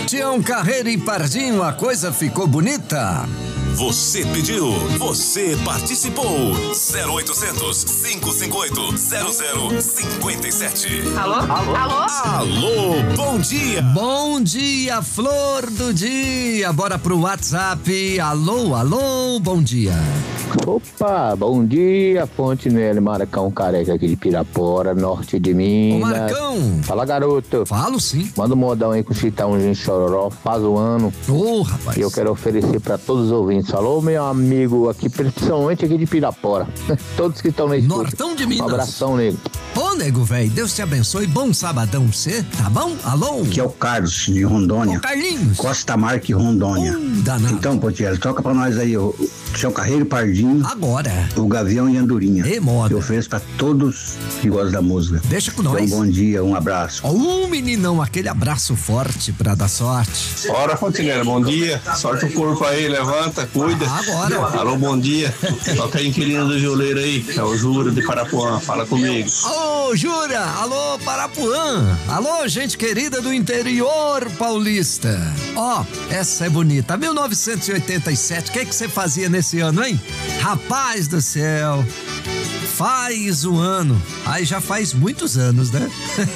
Tião Carreiro e Pardinho, a coisa ficou bonita. Você pediu, você participou. 0800 558 0057. Alô? Alô, bom dia. Bom dia, flor do dia. Bora pro WhatsApp. Alô, bom dia. Opa, bom dia, Fontenelle, Marcão Careca aqui de Pirapora, norte de Minas. Ô, Marcão. Fala, garoto. Falo sim. Manda um modão aí com o Chitãozinho Chororó, faz o ano. Ô, rapaz. E eu quero oferecer pra todos os ouvintes. Alô, meu amigo aqui, principalmente aqui de Pirapora. Todos que estão na escuta. Nortão de Minas. Um abração, nego. Ô, nego, velho, Deus te abençoe. Bom sabadão pra você, tá bom? Alô? Aqui é o Carlos, de Rondônia. Ô, Carlinhos. Costa Marque, Rondônia. Danado. Então, Pontiel, toca pra nós aí o Tião Carreiro e Pardinho. Agora. O Gavião e Andorinha. E moda. Eu ofereço pra todos que gostam da música. Deixa com nós. Então, bom dia, um abraço. Ô, meninão, aquele abraço forte pra dar sorte. Ora, Fontenelle, bom dia. Sorte o corpo aí, levanta, cuida. Agora. Alô, bom dia. Toca a inquilina do violeiro aí, é o Júlio de Parapuã, fala comigo. Ô, Jura, alô, Parapuã. Alô, gente querida do interior paulista. Ó, essa é bonita. 1987, o que você fazia nesse ano, hein? Rapaz do céu. Faz um ano. Aí já faz muitos anos, né?